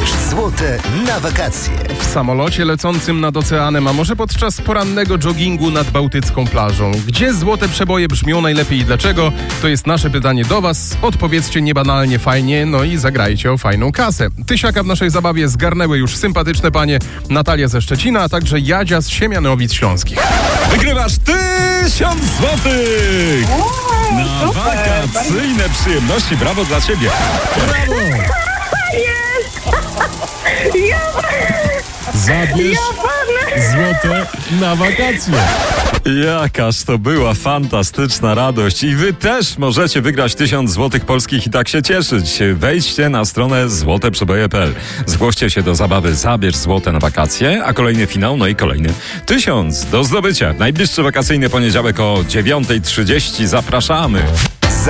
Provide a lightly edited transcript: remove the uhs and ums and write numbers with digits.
Zabierz złote na wakacje. W samolocie lecącym nad oceanem, a może podczas porannego joggingu nad bałtycką plażą. Gdzie złote przeboje brzmią najlepiej i dlaczego? To jest nasze pytanie do was. Odpowiedzcie niebanalnie fajnie, no i zagrajcie o fajną kasę. Tysiaka w naszej zabawie zgarnęły już sympatyczne panie Natalia ze Szczecina, a także Jadzia z Siemianowic Śląskich. Wygrywasz 1000 złotych na wakacyjne przyjemności. Brawo dla ciebie. Brawo. Zabierz złote na wakacje. Jakaż to była fantastyczna radość. I wy też możecie wygrać 1000 złotych polskich i tak się cieszyć. Wejdźcie na stronę złoteprzeboje.pl. Zgłoście się do zabawy Zabierz złote na wakacje, a kolejny finał, no i kolejny 1000 do zdobycia. Najbliższy wakacyjny poniedziałek o 9:30. Zapraszamy.